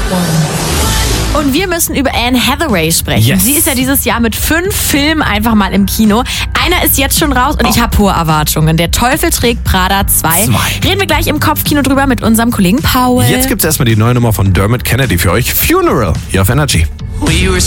Und wir müssen über Anne Hathaway sprechen. Yes. Sie ist ja dieses Jahr mit 5 Filmen einfach mal im Kino. Einer ist jetzt schon raus und ich habe hohe Erwartungen. Der Teufel trägt Prada 2. Reden wir gleich im Kopfkino drüber mit unserem Kollegen Paul. Jetzt gibt's erstmal die neue Nummer von Dermot Kennedy für euch. Funeral, hier auf Energy. We were